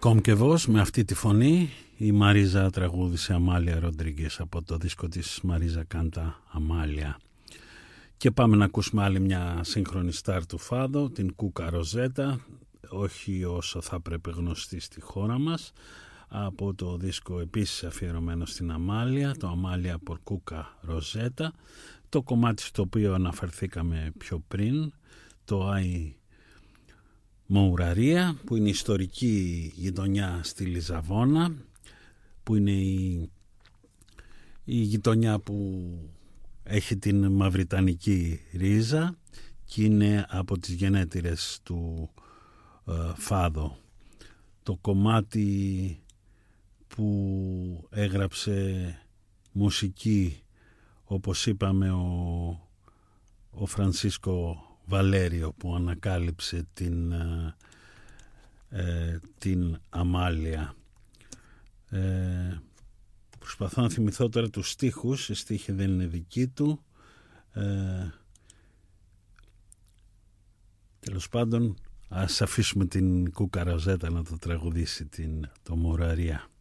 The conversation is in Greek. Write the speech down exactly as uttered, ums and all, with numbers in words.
Κόμκεβος, με αυτή τη φωνή η Μαρίζα τραγούδισε Αμάλια Ροντρίγκες από το δίσκο της Μαρίζα Κάντα Αμάλια. Και πάμε να ακούσουμε άλλη μια σύγχρονη στάρ του φάδο, την Κούκα Ροζέτα, όχι όσο θα πρέπει γνωστή στη χώρα μας, από το δίσκο επίσης αφιερωμένο στην Αμάλια, το Αμάλια por Κούκα Ροζέτα, το κομμάτι στο οποίο αναφερθήκαμε πιο πριν, το Άι Μοουραρία, που είναι η ιστορική γειτονιά στη Λιζαβόνα, που είναι η, η γειτονιά που έχει την μαυριτανική ρίζα και είναι από τις γενέτειρες του ε, Φάδο. Το κομμάτι που έγραψε μουσική, όπως είπαμε, ο, ο Φρανσίσκο Βαλέριο, που ανακάλυψε την, ε, την Αμάλια. Ε, προσπαθώ να θυμηθώ τώρα τους στίχους, οι στίχοι δεν είναι δικοί του. Ε, τέλος πάντων, ας αφήσουμε την Κούκα Ροζέτα να το τραγουδήσει την, το Μουραρία.